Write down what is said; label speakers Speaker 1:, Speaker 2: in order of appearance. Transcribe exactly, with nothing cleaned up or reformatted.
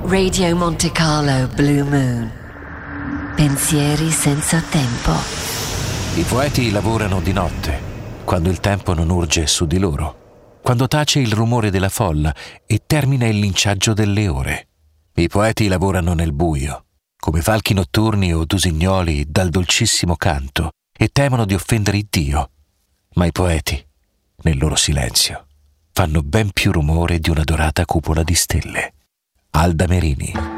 Speaker 1: Radio Monte Carlo Blue Moon. Pensieri senza tempo.
Speaker 2: I poeti lavorano di notte, quando il tempo non urge su di loro, quando tace il rumore della folla e termina il linciaggio delle ore. I poeti lavorano nel buio, come falchi notturni o usignoli dal dolcissimo canto, e temono di offendere Dio. Ma i poeti, nel loro silenzio, fanno ben più rumore di una dorata cupola di stelle. Alda Merini.